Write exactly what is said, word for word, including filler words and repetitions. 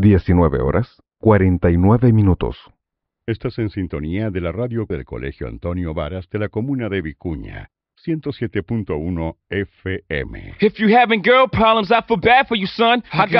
diecinueve horas, cuarenta y nueve minutos. Estás en sintonía de la radio del Colegio Antonio Varas de la comuna de Vicuña, ciento siete punto uno F M. If you having girl problems, I feel bad for you, son. I got